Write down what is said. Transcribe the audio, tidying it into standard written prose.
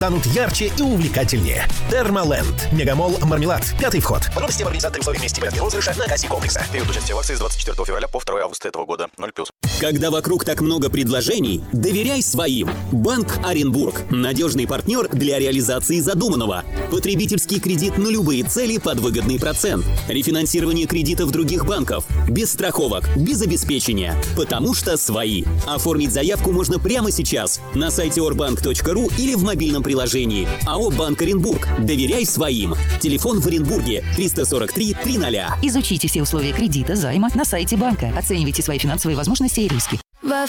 станут ярче и увлекательнее. Термоленд. Мегамолл Мармелад. 5-й вход. Подробности в организаторе условий вместе порядка розыгрыша на кассе комплекса. Период участия в акции с 24 февраля по 2 августа этого года. 0+. Когда вокруг так много предложений, доверяй своим. Банк Оренбург. Надежный партнер для реализации задуманного. Потребительский кредит на любые цели под выгодный процент. Рефинансирование кредитов других банков. Без страховок, без обеспечения. Потому что свои. Оформить заявку можно прямо сейчас на сайте orbank.ru или в мобильном приложении. АО «Банк Оренбург». Доверяй своим. Телефон в Оренбурге 343 300. Изучите все условия кредита, займа на сайте банка. Оценивайте свои финансовые возможности и риски.